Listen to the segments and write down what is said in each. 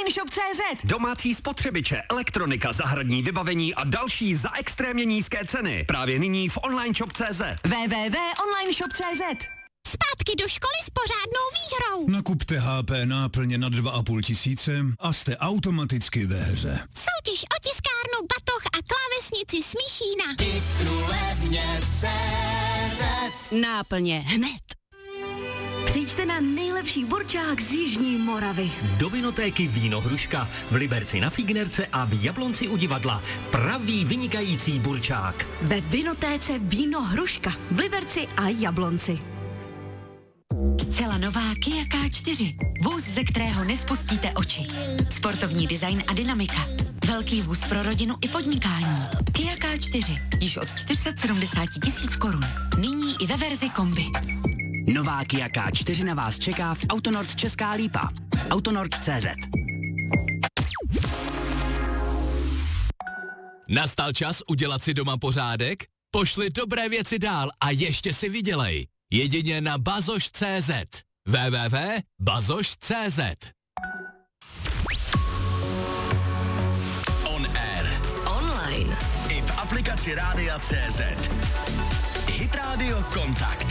onlineshop.cz. Domácí spotřebiče, elektronika, zahradní vybavení a další za extrémně nízké ceny. Právě nyní v onlineshop.cz. www.onlineshop.cz. Zpátky do školy s pořádnou výhrou. Nakupte HP náplně na 2,5 tisíce a jste automaticky ve hře. Soutěž o tiskárnu, batoh a klávesnici Smíšína. Tisknu levně CZ. Náplně hned. Přijďte na nejlepší burčák z Jižní Moravy. Do Vinotéky Víno Hruška, v Liberci na Fignerce a v Jablonci u divadla. Pravý vynikající burčák. Ve Vinotéce Víno Hruška, v Liberci a Jablonci. Zcela nová Kia K4. Vůz, ze kterého nespustíte oči. Sportovní design a dynamika. Velký vůz pro rodinu i podnikání. Kia K4. Již od 470 000 korun. Nyní i ve verzi kombi. Nová Kia K4 na vás čeká v Autonord Česká Lípa. Autonord.cz. Nastal čas udělat si doma pořádek? Pošli dobré věci dál a ještě si vydělej. Jedině na bazoš.cz. www.bazoš.cz. On air. Online. I v aplikaci Rádia CZ. Hit Radio Kontakt.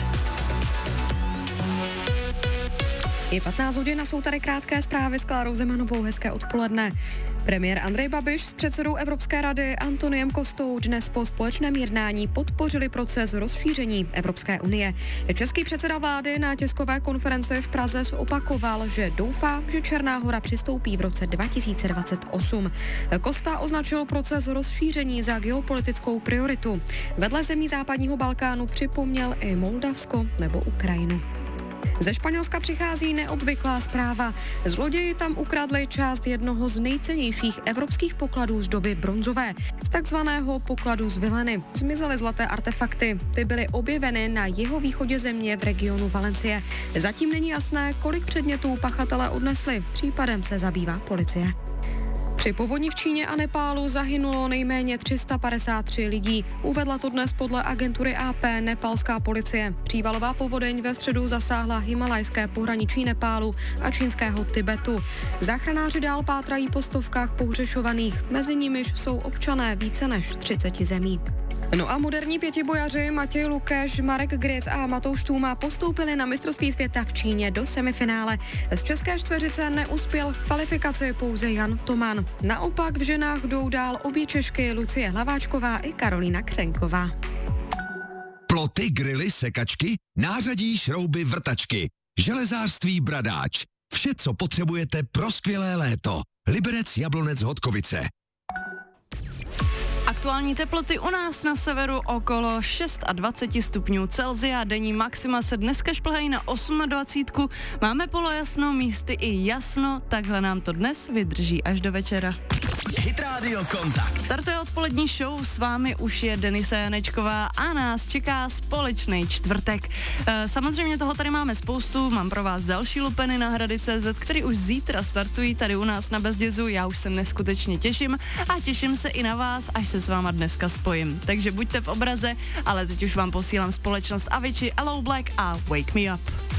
Je 15 hodin a jsou tady krátké zprávy s Klárou Zemanovou. Hezké odpoledne. Premiér Andrej Babiš s předsedou Evropské rady Antoniem Kostou dnes po společném jednání podpořili proces rozšíření Evropské unie. Český předseda vlády na tiskové konferenci v Praze zopakoval, že doufá, že Černá Hora přistoupí v roce 2028. Kosta označil proces rozšíření za geopolitickou prioritu. Vedle zemí západního Balkánu připomněl i Moldavsko nebo Ukrajinu. Ze Španělska přichází neobvyklá zpráva. Zloději tam ukradli část jednoho z nejcennějších evropských pokladů z doby bronzové, z takzvaného pokladu z Vileny. Zmizely zlaté artefakty. Ty byly objeveny na jihovýchodě země v regionu Valencie. Zatím není jasné, kolik předmětů pachatelé odnesli. Případem se zabývá policie. Při povodni v Číně a Nepálu zahynulo nejméně 353 lidí. Uvedla to dnes podle agentury AP nepálská policie. Přívalová povodeň ve středu zasáhla himalajské pohraničí Nepálu a čínského Tibetu. Záchranáři dál pátrají po stovkách pohřešovaných. Mezi nimiž jsou občané více než 30 zemí. No a moderní pětibojaři Matěj Lukeš, Marek Gric a Matouš Tůma postoupili na mistrovství světa v Číně do semifinále. Z české čtveřice neuspěl v kvalifikaci pouze Jan Toman. Naopak v ženách jdou dál obě Češky Lucie Hlaváčková i Karolína Křenková. Ploty, grily, sekačky, nářadí, šrouby, vrtačky. Železářství Bradáč. Vše, co potřebujete pro skvělé léto. Liberec, Jablonec, Hodkovice. Aktuální teploty u nás na severu okolo 26 stupňů Celsia, denní maxima se dneska šplhají na 28. Máme polojasno, místy i jasno, takhle nám to dnes vydrží až do večera. Hit Radio Kontakt. Startuje odpolední show, s vámi už je Denisa Janečková a nás čeká společný čtvrtek. Samozřejmě toho tady máme spoustu, mám pro vás další lupeny na Hrady.cz, který už zítra startují tady u nás na Bezdězu, já už se neskutečně těším a těším se i na vás, až se s váma dneska spojím. Takže buďte v obraze, ale teď už vám posílám společnost Avicii, Hello Black a Wake Me Up.